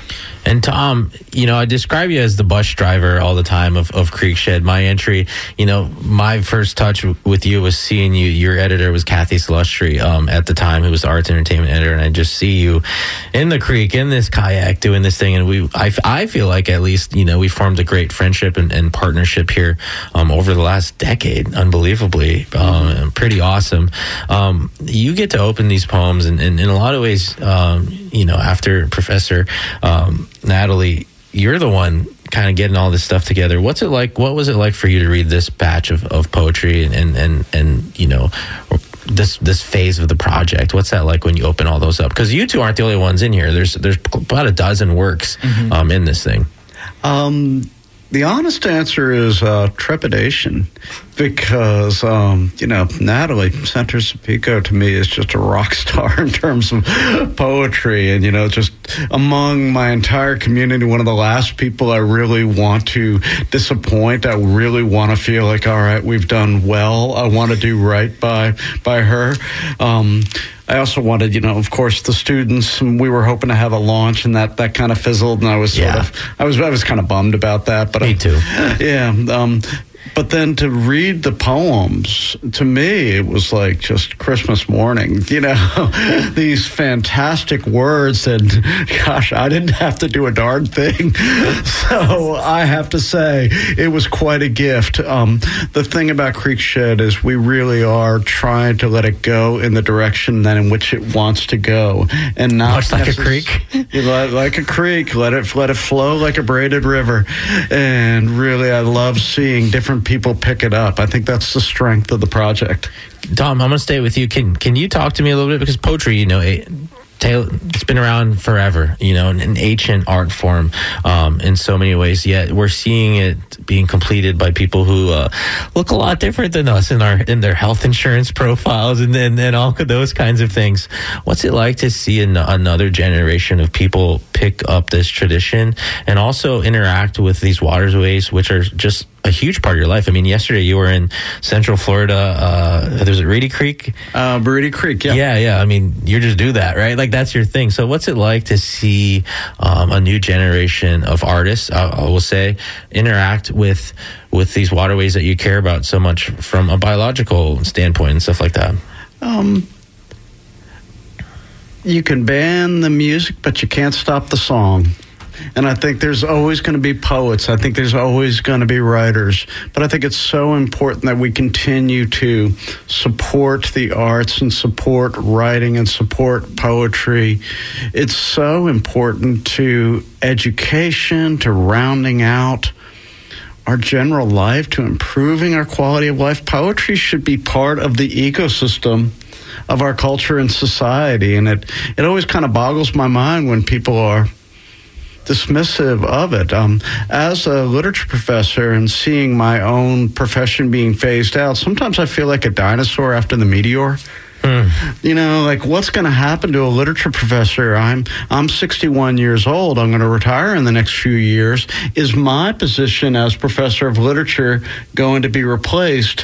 And Tom, you know, I describe you as the bus driver all the time of, of Creekshed. My entry, you know, my first touch w- with you was seeing you. Your editor was Kathy Salustri um, at the time, who was the arts and entertainment editor. And I just see you in the creek, in this kayak, doing this thing. And we, I, I feel like at least, you know, we formed a great friendship and, and partnership here um, over the last decade, unbelievably. Um, pretty awesome. Um, you get to open these poems, and, and in a lot of ways, um, you know, after Professor um, Natalie, you're the one kind of getting all this stuff together. What's it like? What was it like for you to read this batch of, of poetry and, and, and, and, you know, this this phase of the project? What's that like when you open all those up? Because you two aren't the only ones in here. There's there's about a dozen works mm-hmm. um, in this thing. Um, the honest answer is uh, trepidation, because, um, you know, Natalie Center-Sapico to me is just a rock star in terms of poetry. And, you know, just among my entire community, one of the last people I really want to disappoint. I really want to feel like, all right, we've done well. I want to do right by, by her. Um, I also wanted, you know, of course, the students. We were hoping to have a launch, and that, that kind of fizzled. And I was sort yeah. of, I was, I was kind of bummed about that. But me I, too. Yeah. Um, But then to read the poems, to me, it was like just Christmas morning, you know, these fantastic words. And gosh, I didn't have to do a darn thing. So I have to say it was quite a gift. Um, the thing about Creekshed is we really are trying to let it go in the direction that in which it wants to go. And not much like necess- a creek. You let, like a creek, let it, let it flow like a braided river. And really, I love seeing different people pick it up. I think that's the strength of the project. Tom, I'm going to stay with you. Can can you talk to me a little bit? Because poetry, you know, it, it's been around forever, you know, an ancient art form um, in so many ways. Yet we're seeing it being completed by people who uh, look a lot different than us in our in their health insurance profiles and and, and all of those kinds of things. What's it like to see an, another generation of people pick up this tradition and also interact with these waterways, which are just a huge part of your life. I mean, yesterday you were in Central Florida. Uh, there's a Reedy Creek. Uh, Reedy Creek, yeah. Yeah, yeah. I mean, you just do that, right? Like, that's your thing. So what's it like to see um, a new generation of artists, I, I will say, interact with with these waterways that you care about so much from a biological standpoint and stuff like that? Um, you can ban the music, but you can't stop the song. And I think there's always going to be poets. I think there's always going to be writers. But I think it's so important that we continue to support the arts and support writing and support poetry. It's so important to education, to rounding out our general life, to improving our quality of life. Poetry should be part of the ecosystem of our culture and society. And it, it always kind of boggles my mind when people are dismissive of it. Um, as a literature professor and seeing my own profession being phased out, sometimes I feel like a dinosaur after the meteor. Mm. You know, like, what's going to happen to a literature professor? I'm I'm sixty-one years old. I'm going to retire in the next few years. Is my position as professor of literature going to be replaced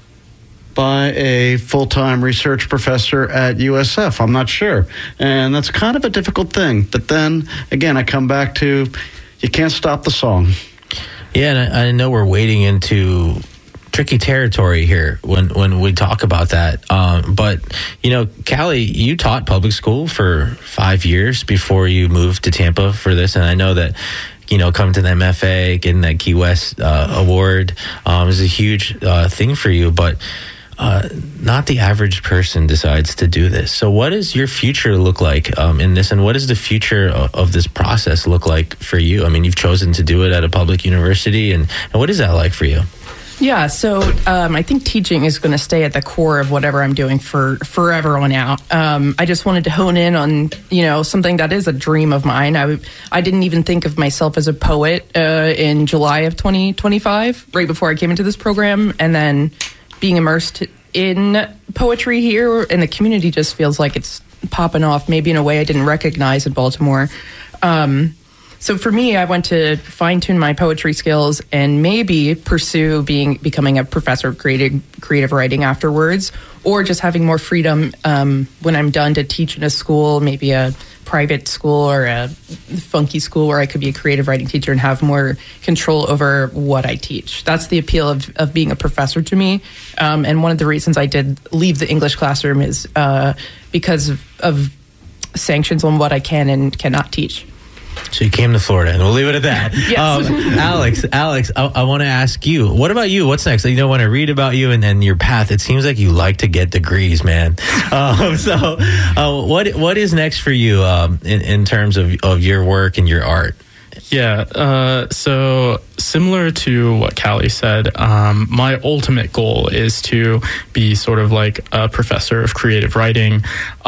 by a full-time research professor at U S F? I'm not sure. And that's kind of a difficult thing. But then, again, I come back to, you can't stop the song. Yeah, and I, I know we're wading into tricky territory here when, when we talk about that. Um, but, you know, Callie, you taught public school for five years before you moved to Tampa for this. And I know that, you know, coming to the M F A, getting that Key West uh, award um, is a huge uh, thing for you. But Uh, not the average person decides to do this. So what does your future look like um, in this, and what does the future of, of this process look like for you? I mean, you've chosen to do it at a public university, and, and what is that like for you? Yeah, so um, I think teaching is going to stay at the core of whatever I'm doing for forever on out. Um, I just wanted to hone in on, you know, something that is a dream of mine. I, I didn't even think of myself as a poet uh, in July of twenty twenty-five, right before I came into this program, and then being immersed in poetry here, and the community just feels like it's popping off, maybe in a way I didn't recognize in Baltimore. Um, so for me, I went to fine-tune my poetry skills and maybe pursue being becoming a professor of creative, creative writing afterwards, or just having more freedom um, when I'm done to teach in a school, maybe a private school or a funky school where I could be a creative writing teacher and have more control over what I teach. That's the appeal of, of being a professor to me. Um, and one of the reasons I did leave the English classroom is uh, because of, of sanctions on what I can and cannot teach. So you came to Florida, and we'll leave it at that. Yes. Um, Alex, Alex, I, I want to ask you, what about you? What's next? You know, when I read about you and, and your path, it seems like you like to get degrees, man. Um, so uh, what what is next for you um, in, in terms of, of your work and your art? Yeah, uh, so similar to what Callie said, um, my ultimate goal is to be sort of like a professor of creative writing.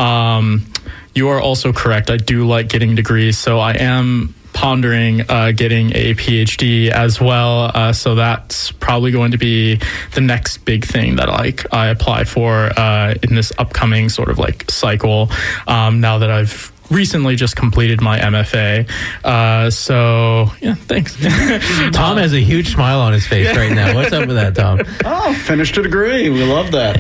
Um, you are also correct. I do like getting degrees, so I am pondering uh, getting a PhD as well. Uh, so that's probably going to be the next big thing that like I apply for uh, in this upcoming sort of like cycle. Um, now that I've recently just completed my M F A. Uh, so, yeah, thanks. Tom has a huge smile on his face yeah. right now. What's up with that, Tom? Oh, finished a degree. We love that.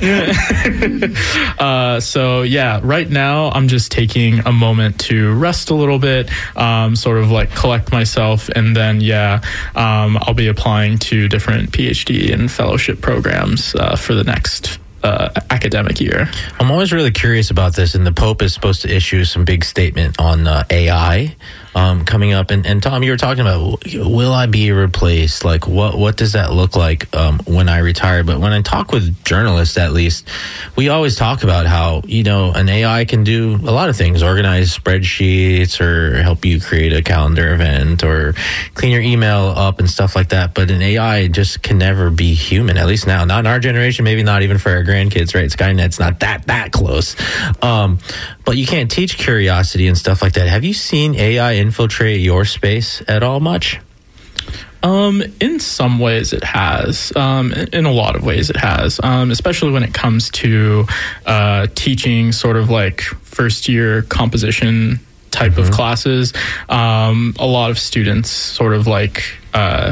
uh, so, yeah, right now I'm just taking a moment to rest a little bit, um, sort of like collect myself. And then, yeah, um, I'll be applying to different PhD and fellowship programs uh, for the next Uh, academic year. I'm always really curious about this, and the Pope is supposed to issue some big statement on uh, A I um, coming up. And, and Tom, you were talking about, will I be replaced? Like, what what does that look like um, when I retire? But when I talk with journalists, at least, we always talk about how, you know, an A I can do a lot of things, organize spreadsheets or help you create a calendar event or clean your email up and stuff like that. But an A I just can never be human, at least now. Not in our generation, maybe not even for our grandkids, right? Skynet's not that, that close. Um, but you can't teach curiosity and stuff like that. Have you seen A I infiltrate your space at all much? Um, in some ways it has. Um, in a lot of ways it has. Um, especially when it comes to uh, teaching sort of like first year composition type mm-hmm. of classes. Um, a lot of students sort of like uh,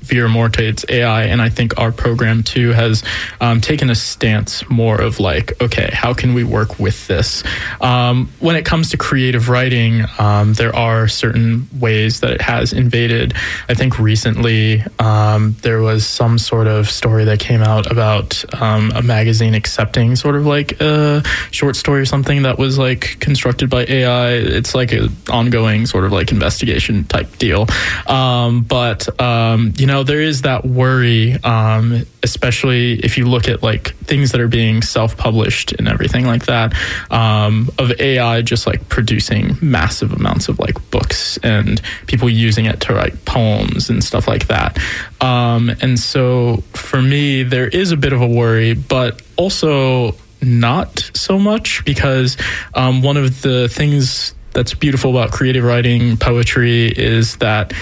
Vera Mortade's A I, and I think our program too has um, taken a stance more of like, okay, how can we work with this? Um, when it comes to creative writing, um, there are certain ways that it has invaded. I think recently um, there was some sort of story that came out about um, a magazine accepting sort of like a short story or something that was like constructed by A I. It's like an ongoing sort of like investigation type deal. Um, but, um, you know, there is that worry, um, especially if you look at like things that are being self-published and everything like that, um, of A I just like producing massive amounts of like books and people using it to write poems and stuff like that. Um, and so for me, there is a bit of a worry, but also not so much, because um, one of the things that's beautiful about creative writing, poetry, is that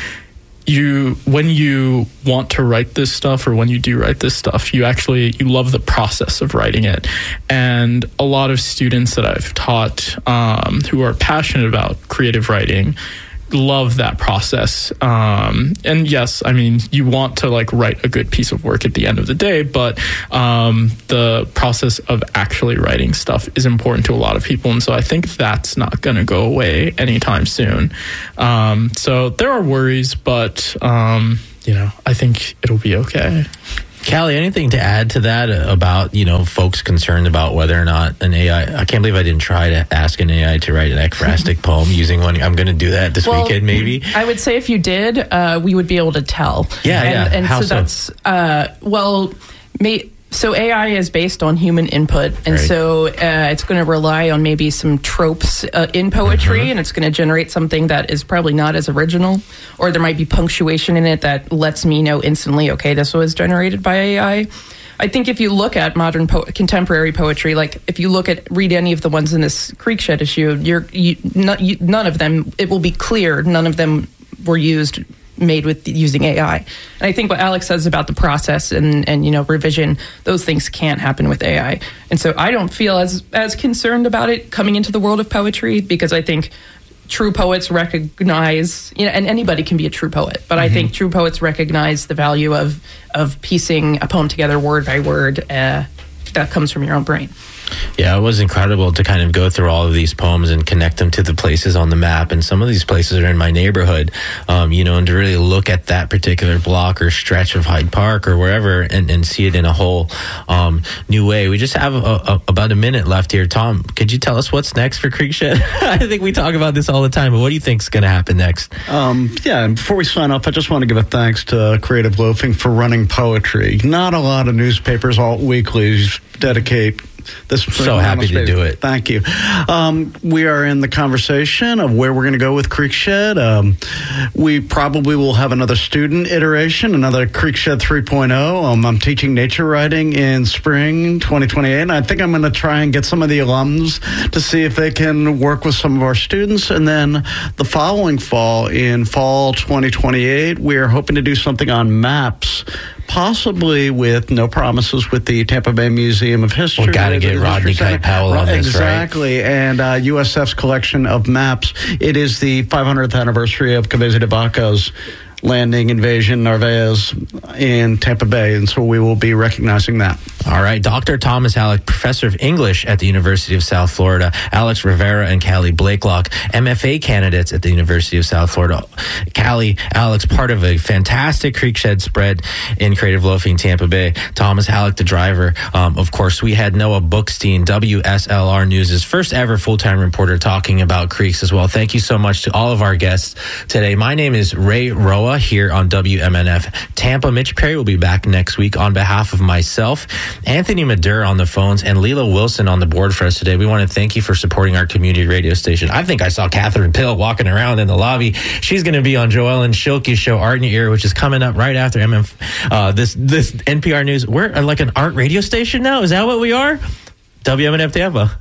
you, when you want to write this stuff, or when you do write this stuff, you actually, you love the process of writing it. And a lot of students that I've taught um, who are passionate about creative writing love that process. Um, and yes, I mean, you want to like write a good piece of work at the end of the day, but um, the process of actually writing stuff is important to a lot of people. And so I think that's not going to go away anytime soon. Um, so there are worries, but, um, you know, I think it'll be okay. Callie, anything to add to that about, you know, folks concerned about whether or not an A I, I can't believe I didn't try to ask an A I to write an ekphrastic poem using one. I'm going to do that this well, weekend, maybe. I would say if you did, uh, we would be able to tell. Yeah, and, yeah. And How so, so that's, uh, well, may, so A I is based on human input, and right. so uh, it's going to rely on maybe some tropes uh, in poetry, mm-hmm. and it's going to generate something that is probably not as original, or there might be punctuation in it that lets me know instantly, okay, this was generated by A I. I think if you look at modern po- contemporary poetry, like if you look at, read any of the ones in this Creekshed issue, you're, you, not, you, none of them, it will be clear, none of them were used made with using A I. And I think what Alex says about the process and, and, you know, revision, those things can't happen with A I. And so I don't feel as, as concerned about it coming into the world of poetry, because I think true poets recognize, you know, and anybody can be a true poet, but mm-hmm. I think true poets recognize the value of, of piecing a poem together word by word uh, that comes from your own brain. Yeah, it was incredible to kind of go through all of these poems and connect them to the places on the map. And some of these places are in my neighborhood, um, you know, and to really look at that particular block or stretch of Hyde Park or wherever and, and see it in a whole um, new way. We just have a, a, about a minute left here. Tom, could you tell us what's next for Creekshed? I think we talk about this all the time, but what do you think is going to happen next? Um, yeah, and before we sign off, I just want to give a thanks to Creative Loafing for running poetry. Not a lot of newspapers, alt weeklies, dedicate this. So happy to do it. Thank you. Um, we are in the conversation of where we're going to go with Creekshed. Um, we probably will have another student iteration, another Creekshed three point oh. Um, I'm teaching nature writing in spring twenty twenty-eight, and I think I'm going to try and get some of the alums to see if they can work with some of our students. And then the following fall, in fall twenty twenty-eight, we're hoping to do something on maps, possibly with no promises with the Tampa Bay Museum of History. We got to get Rodney Kite Powell on this, exactly, right? And uh, U S F's collection of maps. It is the five hundredth anniversary of Cabeza de Vaca's landing, invasion, Narvaez in Tampa Bay, and so we will be recognizing that. All right, Doctor Thomas Hallock, professor of English at the University of South Florida, Alex Rivera and Callie Blakelock, M F A candidates at the University of South Florida. Callie, Alex, part of a fantastic Creekshed spread in Creative Loafing, Tampa Bay. Thomas Hallock, the driver. Um, of course, we had Noah Bookstein, W S L R News' first ever full-time reporter, talking about creeks as well. Thank you so much to all of our guests today. My name is Ray Roa here on W M N F Tampa. Mitch Perry will be back next week. On behalf of myself, Anthony Madura on the phones, and Leela Wilson on the board for us today, we want to thank you for supporting our community radio station. I think I saw Catherine Pill walking around in the lobby. She's going to be on Joellen Schilke's show, Art in Your Ear, which is coming up right after M F, uh, this this N P R News. We're like an art radio station now. Is that what we are? W M N F Tampa.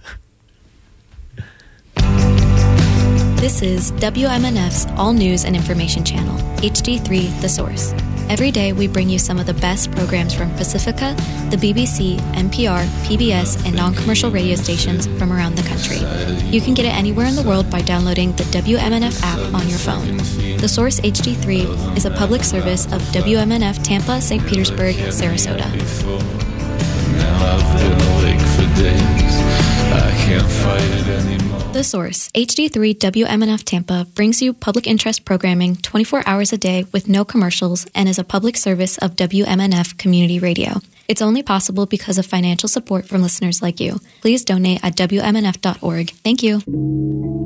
This is W M N F's All News and Information Channel, H D three The Source. Every day we bring you some of the best programs from Pacifica, the B B C, N P R, P B S, and non-commercial radio stations from around the country. You can get it anywhere in the world by downloading the W M N F app on your phone. The Source H D three is a public service of W M N F Tampa, Saint Petersburg, Sarasota. Now I've been awake for days. I can't fight it anymore. The Source H D three W M N F Tampa brings you public interest programming twenty-four hours a day with no commercials and is a public service of W M N F Community Radio. It's only possible because of financial support from listeners like you. Please donate at W M N F dot org. Thank you.